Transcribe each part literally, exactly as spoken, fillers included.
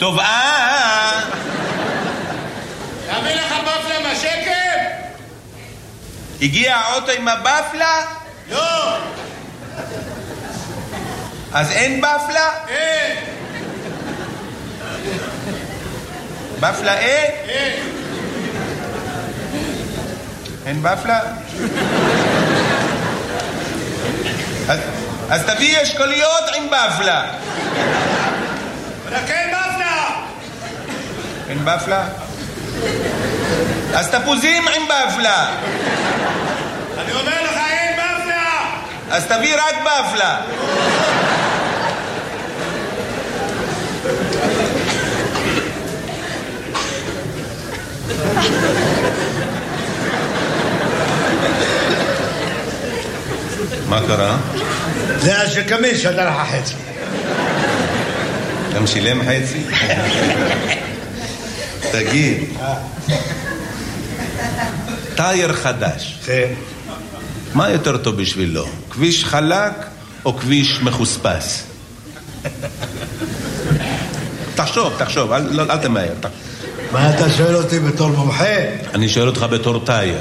טוב, אה... תביא לך בפלה מהשקם? הגיע האוטו עם הבפלה? לא. אז אין בפלה? אין. בפלה אין? אין. אין בפלה? אז, אז תביא אשכוליות עם בפלה. רק אין בפלה. אין בפלה? אז תפוזים עם בפלה. אני אומר לך אין בפלה. אז תביא רק בפלה. מה קרה? זה השקמי שדר לך חצי. גם שילם חצי? תגיד, טייר חדש, כן. מה יותר טוב בשבילו? כביש חלק או כביש מחוספס? תחשוב, תחשוב, אל, לא, אל תמהר. מה אתה שואל אותי בתור מומחה? אני שואל אותך בתור טייר.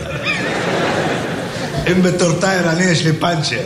אם בתור טייר אני יש לי פאנצ'ר.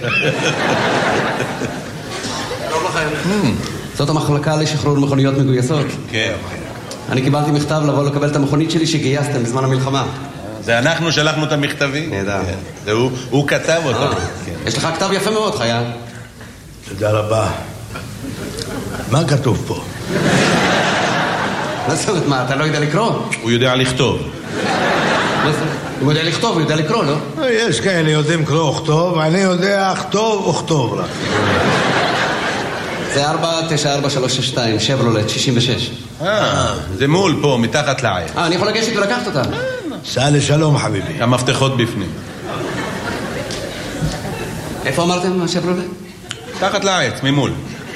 שלום לכם. זאת המחלקה לשחרור מכוניות מגויסות. כן. אני קיבלתי מכתב לבוא לקבל את המכונית שלי שגייסתם בזמן המלחמה. זה אנחנו שלחנו את המכתבים? נהדר. זה הוא, הוא כתב אותו. יש לך כתב יפה מאוד, חייל. תודה רבה. מה כתוב פה? מה זאת אומרת, מה, אתה לא יודע לקרוא? הוא יודע לכתוב. הוא יודע לכתוב, הוא יודע לקרוא, לא? יש כאלה יודעים קרוא וכתוב, אני יודע כתוב וכתוב רק. זה ארבע תשע ארבע שלוש שש שתיים, שברולט, שישים ושש. אה, זה מול פה, מתחת לעץ. אה, אני יכול לגשת ולקחת אותה. סע לשלום חביבי. המפתחות בפנים. איפה אמרתם, שברולט? מתחת לעץ, ממול.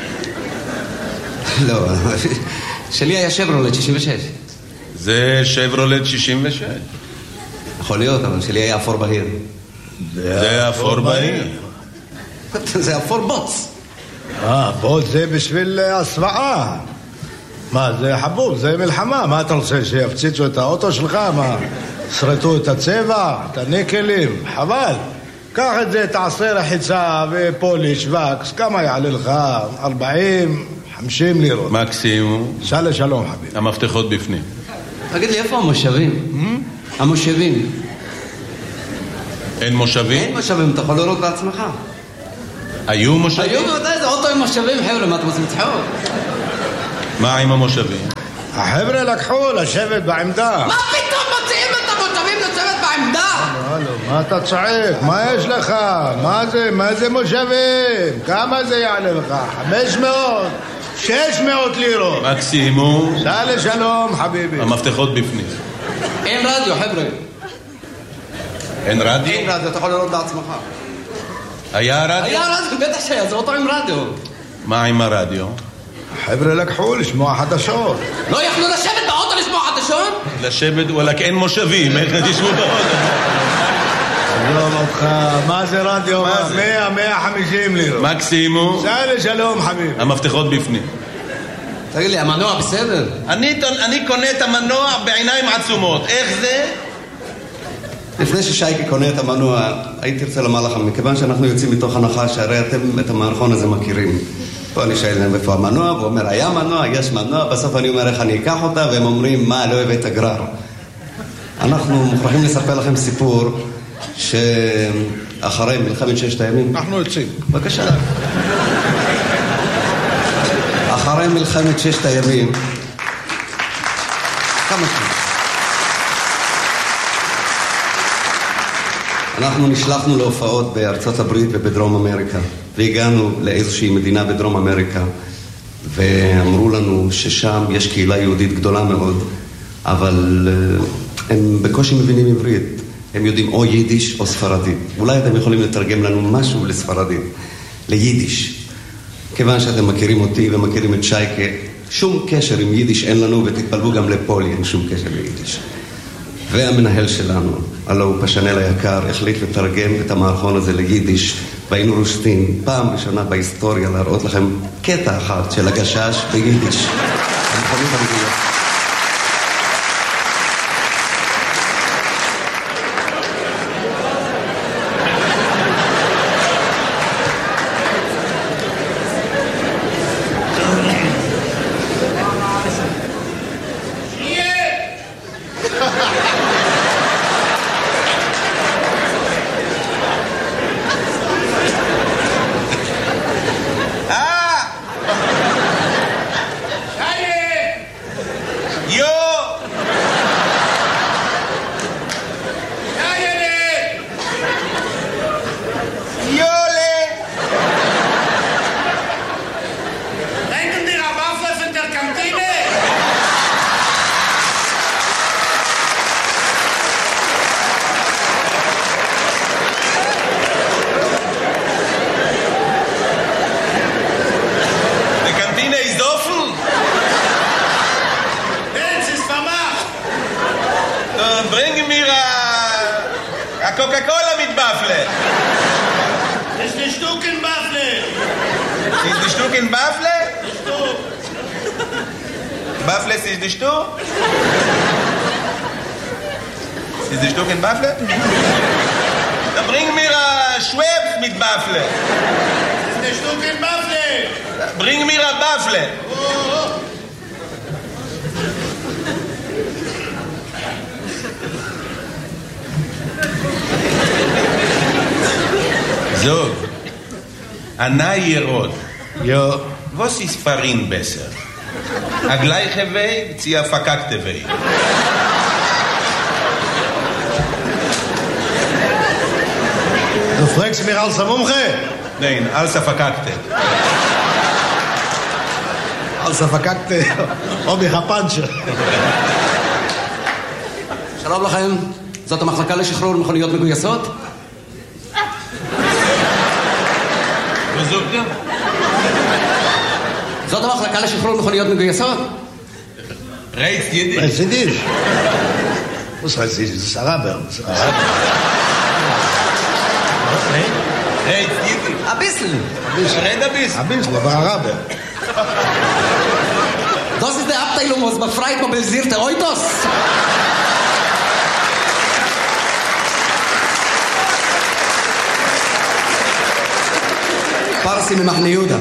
לא, שלי היה שברולט, שישים ושש. זה שברולט שישים ושש. יכול להיות, אבל שלי היה אפור בהיר. זה אפור בהיר. זה אפור בוץ. אה, בוץ זה בשביל הסוואה. מה, זה חבוב, זה מלחמה. מה אתה רוצה, שיפציצו את האוטו שלך? מה, שרטו את הצבע, את הניקלים? חבל. קח את זה, תעשה רחיצה ופוליש וקס. כמה יעלה לך? ארבעים, חמישים לירות. מקסימום. סע לשלום חביבי. המפתחות בפנים. תגיד לי, איפה המושבים? המושבים. אין מושבים? אין מושבים, אתה יכול לראות בעצמך. היו מושבים? היו, מתי זה אוטו עם מושבים, חבר'ה, מה אתם עושים צחוק? מה עם המושבים? החבר'ה לקחו לשבת בעמדה. מה פתאום מוציאים את המושבים לשבת בעמדה? הלו, מה אתה צועק? מה יש לך? מה זה? מה זה מושבים? כמה זה יעלה לך? חמש מאות? שש מאות לירות. מקסימום. סע לשלום חביבי. המפתחות בפנים. אין רדיו, חבר'ה. אין רדיו? אין רדיו, אתה יכול לראות בעצמך. היה רדיו? היה רדיו, בטח שהיה, זה אוטו עם רדיו. מה עם הרדיו? החבר'ה לקחו לשמוע חדשות. לא יכלו לשבת באוטו לשמוע חדשות? לשבת, וואלק אין מושבים, איך תשבו באוטו? עזוב אותך, מה זה רדיו? מה זה? מאה, מאה חמישים לירות. מקסימום. סע לשלום חביבי. המפתחות בפנים. תגיד לי, המנוע בסדר? אני, אני קונה את המנוע בעיניים עצומות. איך זה? לפני ששייקי קונה את המנוע, הייתי רוצה לומר לכם, מכיוון שאנחנו יוצאים מתוך הנחה שהרי אתם את המערכון הזה מכירים. פה אני שואל להם איפה המנוע, והוא אומר, היה מנוע, יש מנוע, בסוף אני אומר איך אני אקח אותה, והם אומרים, מה, לא הבאת גרר. אנחנו מוכרחים לספר לכם סיפור שאחרי מלחמת ששת הימים... אנחנו יוצאים. בבקשה. אחרי מלחמת ששת הימים... כמה שנים? אנחנו נשלחנו להופעות בארצות הברית ובדרום אמריקה, והגענו לאיזושהי מדינה בדרום אמריקה, ואמרו לנו ששם יש קהילה יהודית גדולה מאוד, אבל הם בקושי מבינים עברית. הם יודעים או יידיש או ספרדית. אולי אתם יכולים לתרגם לנו משהו לספרדית, ליידיש. כיוון שאתם מכירים אותי ומכירים את שייקה, שום קשר עם יידיש אין לנו, ותתפלבו גם לפולי, אין שום קשר ליידיש. והמנהל שלנו, הלא הוא פשנל היקר, החליט לתרגם את המערכון הזה ליידיש, והיינו רושטים פעם ראשונה בהיסטוריה להראות לכם קטע אחד של הגשש ביידיש. המכונית המגויסת. Coca-Cola mit Baffle. Ist die Stück in Baffle. Ist die Stück in Baffle? Die Stück. Baffle ist die Stück? Ist die Stück in Baffle? Dann bring mir ein Schweb mit Baffle. Ist die Stück in Baffle. Bring mir ein Baffle. Oh. So, Anna Yerod. Jo. Was ist Farin besser? A gleiche Weg, sie a verkackte Weg. Du fragst mich als ein Mumche? Nein, als a verkackte. als ein verkackte, ob ich ein Pancher. שלום לכם, זאת המחלקה לשחרור מכוניות מגויסות? וזוגה? זאת המחלקה לשחרור מכוניות מגויסות? רייטס יידיש? רייטס יידיש? was heißt das? Das ist Araber. רייטס יידיש? Ein bisschen. רד a bisschen. Ein bisschen, aber Araber. Das ist die Abteilung, was befreit mobilisierte Autos. Parsi ממחנה יהודה.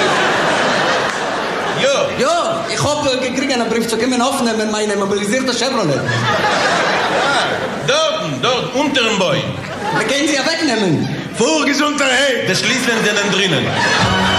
Jo. Jo, ich hoffe, ich kriege einen Brief zu kommen aufnehmen, meine mobilisierte Chevrolet. Dort, dort, unter dem Bäum. Wir können sie ja wegnehmen. Vorgesundheit! Der Schließlen sind drinnen.